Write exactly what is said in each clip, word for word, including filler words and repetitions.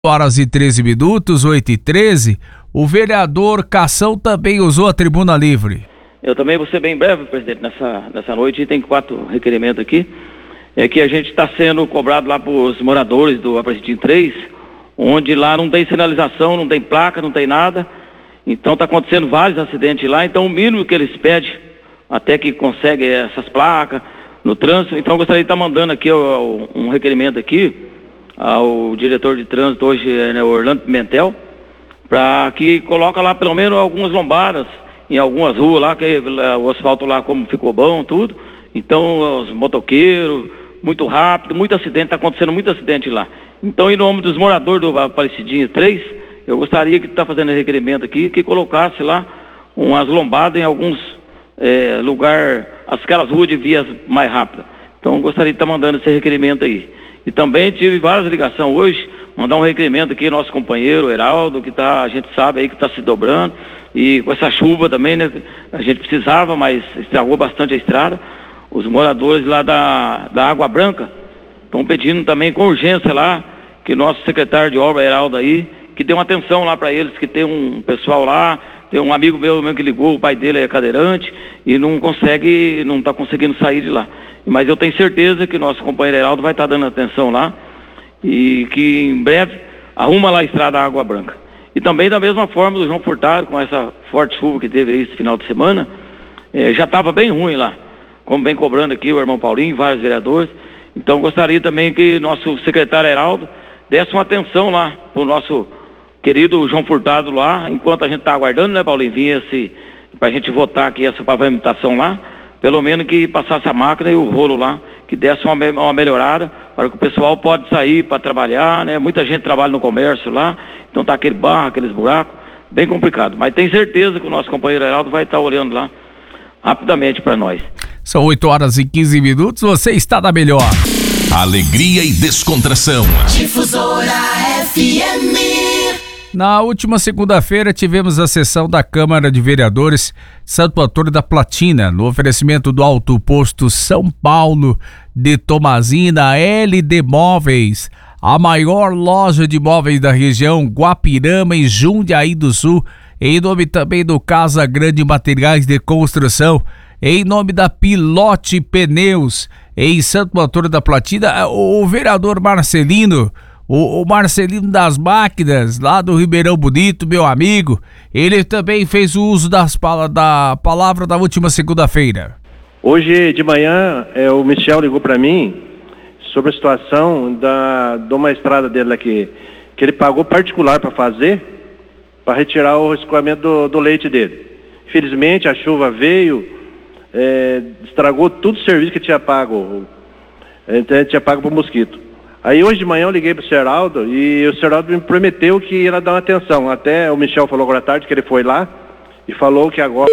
Horas e treze minutos, oito e treze, o vereador Cação também usou a tribuna livre. Eu também vou ser bem breve, presidente, nessa, nessa noite. Tem quatro requerimentos aqui. É que a gente está sendo cobrado lá para os moradores do Aparecidim três, onde lá não tem sinalização, não tem placa, não tem nada. Então está acontecendo vários acidentes lá. Então o mínimo que eles pedem, até que consegue essas placas no trânsito. Então eu gostaria de estar mandando aqui ó, um requerimento aqui ao diretor de trânsito hoje, né, Orlando Pimentel, para que coloca lá pelo menos algumas lombadas em algumas ruas lá, que o asfalto lá como ficou bom, tudo. Então os motoqueiros, muito rápido, muito acidente, está acontecendo muito acidente lá. Então, em nome dos moradores do Aparecidinho três, eu gostaria que está fazendo esse requerimento aqui, que colocasse lá umas lombadas em alguns é, lugares, aquelas ruas de vias mais rápidas. Então eu gostaria de estar mandando esse requerimento aí. E também tive várias ligações hoje, mandar um requerimento aqui, nosso companheiro Heraldo, que tá, a gente sabe aí que está se dobrando, e com essa chuva também, né, a gente precisava, mas estragou bastante a estrada. Os moradores lá da, da Água Branca estão pedindo também com urgência lá, que nosso secretário de obra, Heraldo aí, que dê uma atenção lá para eles, que tem um pessoal lá, tem um amigo meu mesmo que ligou, o pai dele é cadeirante, e não consegue, não está conseguindo sair de lá. Mas eu tenho certeza que nosso companheiro Heraldo vai estar dando atenção lá e que em breve arruma lá a estrada Água Branca. E também da mesma forma do João Furtado, com essa forte chuva que teve aí esse final de semana, eh, já estava bem ruim lá, como vem cobrando aqui o irmão Paulinho, vários vereadores. Então gostaria também que nosso secretário Heraldo desse uma atenção lá para o nosso querido João Furtado lá, enquanto a gente está aguardando, né, Paulinho, vir esse, para a gente votar aqui essa pavimentação lá. Pelo menos que passasse a máquina e o rolo lá, que desse uma, uma melhorada, para que o pessoal pode sair para trabalhar, né? Muita gente trabalha no comércio lá, então tá aquele barro, aqueles buracos, bem complicado. Mas tenho certeza que o nosso companheiro Heraldo vai estar olhando lá rapidamente para nós. São oito horas e quinze minutos, você está na melhor. Alegria e descontração. Difusora F M. Na última segunda-feira tivemos a sessão da Câmara de Vereadores Santo Antônio da Platina, no oferecimento do Alto Posto São Paulo de Tomazina, L D Móveis, a maior loja de móveis da região, Guapirama e Jundiaí do Sul, em nome também do Casa Grande Materiais de Construção, em nome da Pilote Pneus, em Santo Antônio da Platina, o vereador Marcelino, O, o Marcelino das Máquinas, lá do Ribeirão Bonito, meu amigo, ele também fez o uso das, da palavra da última segunda-feira. Hoje de manhã, é, o Michel ligou para mim sobre a situação da, de uma estrada dele aqui, que ele pagou particular para fazer, para retirar o escoamento do, do leite dele. Infelizmente, a chuva veio, é, estragou tudo o serviço que tinha pago, é, tinha pago para o mosquito. Aí hoje de manhã eu liguei pro Heraldo e o Heraldo me prometeu que ia dar uma atenção. Até o Michel falou agora à tarde que ele foi lá e falou que agora...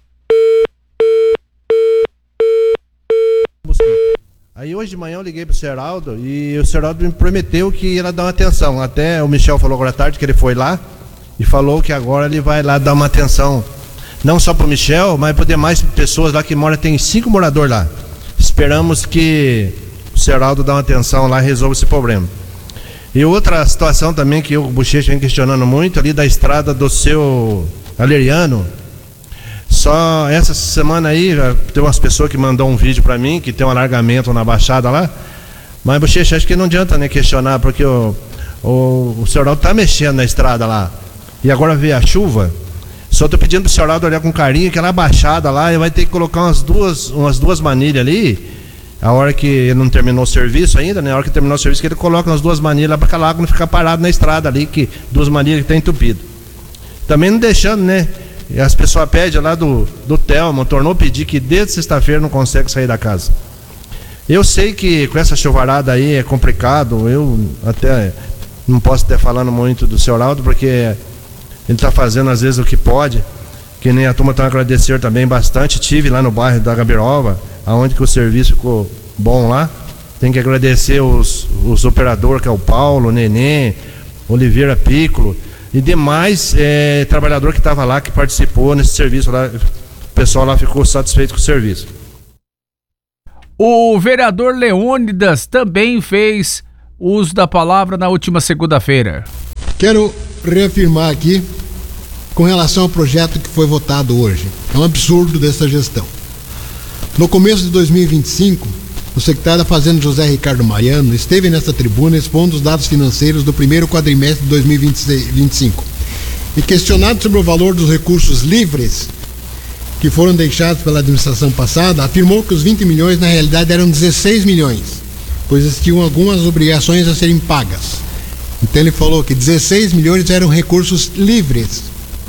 Aí hoje de manhã eu liguei pro Heraldo e o Heraldo me prometeu que ia dar uma atenção. Até o Michel falou agora à tarde que ele foi lá e falou que agora ele vai lá dar uma atenção. Não só pro Michel, mas para demais pessoas lá que moram, tem cinco moradores lá. Esperamos que o Heraldo dá uma atenção lá e resolve esse problema. E outra situação também que o Bochecha vem questionando muito, ali da estrada do seu Aleriano. Só essa semana aí, já tem umas pessoas que mandou um vídeo pra mim, que tem um alargamento na baixada lá. Mas, Bochecha, acho que não adianta nem questionar, porque o, o, o Heraldo tá mexendo na estrada lá. E agora veio a chuva. Só tô pedindo pro Heraldo olhar com carinho, aquela baixada lá, e vai ter que colocar umas duas, umas duas manilhas ali. A hora que ele não terminou o serviço ainda, né? A hora que terminou o serviço, que ele coloca umas duas manilhas lá para aquela água não ficar parada na estrada ali, que duas manilhas que tá entupido. Também não deixando, né? E as pessoas pedem lá do, do Telmo, tornou pedir que desde sexta-feira não consegue sair da casa. Eu sei que com essa chuvarada aí é complicado, eu até não posso estar falando muito do seu Heraldo, porque ele tá fazendo às vezes o que pode, que nem a turma tá agradecendo também bastante. Tive lá no bairro da Gabiroba, aonde que o serviço ficou bom lá. Tem que agradecer os, os operadores, que é o Paulo, o Nenê, Oliveira Piccolo e demais é, trabalhador que estava lá, que participou nesse serviço lá. O pessoal lá ficou satisfeito com o serviço. O vereador Leônidas também fez o uso da palavra na última segunda-feira. Quero reafirmar aqui com relação ao projeto que foi votado hoje. É um absurdo dessa gestão. No começo de dois mil e vinte e cinco, o secretário da Fazenda José Ricardo Maiano esteve nesta tribuna expondo os dados financeiros do primeiro quadrimestre de dois mil e vinte e cinco. E questionado sobre o valor dos recursos livres que foram deixados pela administração passada, afirmou que os vinte milhões na realidade eram dezesseis milhões, pois existiam algumas obrigações a serem pagas. Então ele falou que dezesseis milhões eram recursos livres.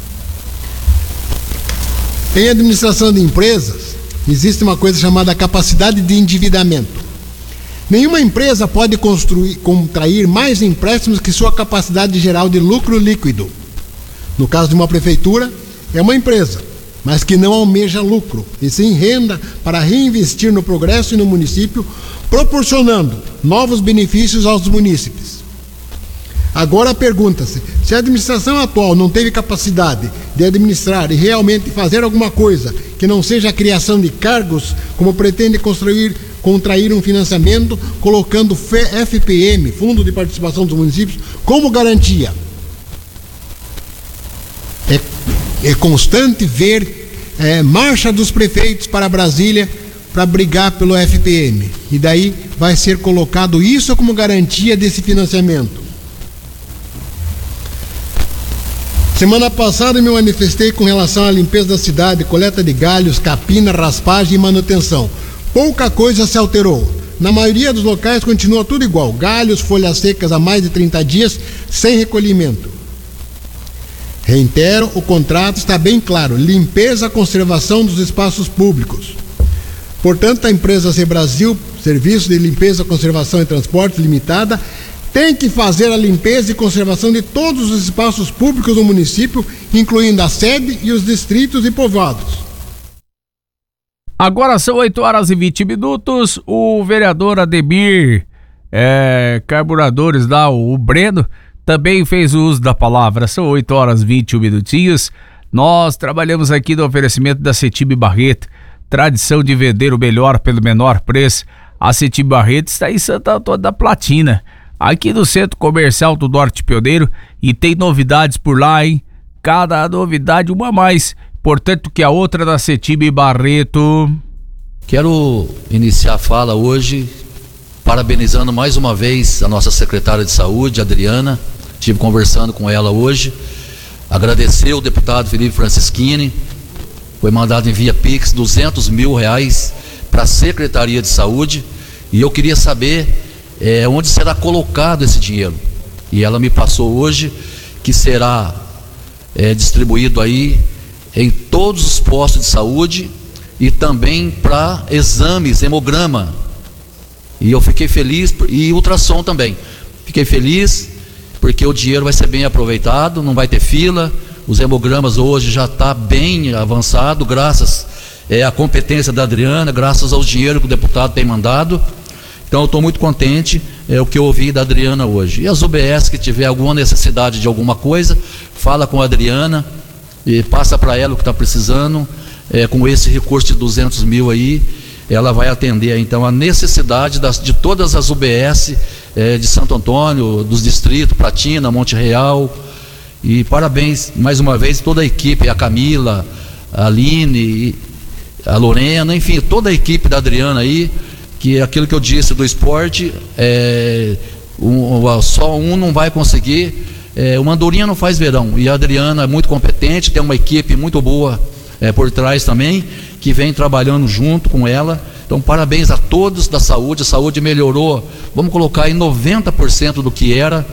Em administração de empresas, existe uma coisa chamada capacidade de endividamento. Nenhuma empresa pode construir, contrair mais empréstimos que sua capacidade geral de lucro líquido. No caso de uma prefeitura, é uma empresa, mas que não almeja lucro, e sim renda para reinvestir no progresso e no município, proporcionando novos benefícios aos munícipes. Agora pergunta-se, se a administração atual não teve capacidade de administrar e realmente fazer alguma coisa que não seja a criação de cargos, como pretende construir, contrair um financiamento, colocando F P M, Fundo de Participação dos Municípios, como garantia. É, é constante ver é, marcha dos prefeitos para Brasília para brigar pelo F P M. E daí vai ser colocado isso como garantia desse financiamento. Semana passada eu me manifestei com relação à limpeza da cidade, coleta de galhos, capina, raspagem e manutenção. Pouca coisa se alterou. Na maioria dos locais continua tudo igual. Galhos, folhas secas há mais de trinta dias, sem recolhimento. Reitero, o contrato está bem claro. Limpeza, conservação dos espaços públicos. Portanto, a empresa Cebrasil, Serviço de Limpeza, Conservação e Transporte Limitada, tem que fazer a limpeza e conservação de todos os espaços públicos do município, incluindo a sede e os distritos e povoados. Agora são oito horas e vinte minutos. O vereador Ademir é, Carburadores lá, o Breno, também fez o uso da palavra. São oito horas e vinte e um minutinhos. Nós trabalhamos aqui no oferecimento da Cetib Barreto. Tradição de vender o melhor pelo menor preço. A Cetib Barreto está em Santo Antônio da Platina, aqui no Centro Comercial do Norte Pioneiro, e tem novidades por lá, hein? Cada novidade uma a mais, portanto que a outra da Cetib Barreto. Quero iniciar a fala hoje parabenizando mais uma vez a nossa secretária de saúde, Adriana. Estive conversando com ela hoje. Agradecer o deputado Felipe Francischini. Foi mandado em via Pix duzentos mil reais para a Secretaria de Saúde, e eu queria saber É, onde será colocado esse dinheiro. E ela me passou hoje que será é, distribuído aí em todos os postos de saúde e também para exames, hemograma. E eu fiquei feliz, e ultrassom também. Fiquei feliz porque o dinheiro vai ser bem aproveitado, não vai ter fila. Os hemogramas hoje já está bem avançado, graças é, à competência da Adriana, graças ao dinheiro que o deputado tem mandado. Então eu estou muito contente, é o que eu ouvi da Adriana hoje. E as U B S que tiver alguma necessidade de alguma coisa, fala com a Adriana e passa para ela o que está precisando. É, com esse recurso de duzentos mil aí, ela vai atender então a necessidade das, de todas as U B S é, de Santo Antônio, dos distritos, Platina, Monte Real. E parabéns mais uma vez toda a equipe, a Camila, a Aline, a Lorena, enfim, toda a equipe da Adriana aí. Que aquilo que eu disse do esporte, é, um, só um não vai conseguir, é, uma andorinha não faz verão, e a Adriana é muito competente, tem uma equipe muito boa é, por trás também, que vem trabalhando junto com ela. Então parabéns a todos da saúde. A saúde melhorou, vamos colocar em noventa por cento do que era,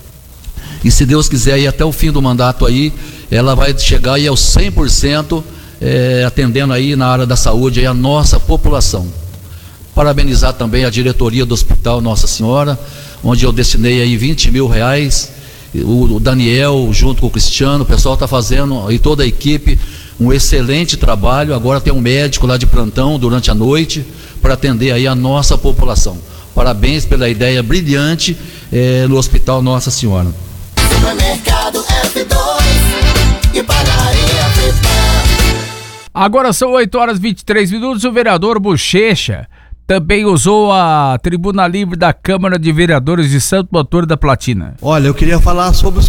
e se Deus quiser aí até o fim do mandato aí, ela vai chegar aí aos cem por cento é, atendendo aí na área da saúde aí a nossa população. Parabenizar também a diretoria do Hospital Nossa Senhora, onde eu destinei aí vinte mil reais, o, o Daniel junto com o Cristiano, o pessoal está fazendo, e toda a equipe, um excelente trabalho. Agora tem um médico lá de plantão durante a noite, para atender aí a nossa população. Parabéns pela ideia brilhante é, no Hospital Nossa Senhora. Supermercado F dois e padaria Fripa. Agora são oito horas e vinte e três minutos, o vereador Bochecha também usou a tribuna livre da Câmara de Vereadores de Santo Antônio da Platina. Olha, eu queria falar sobre os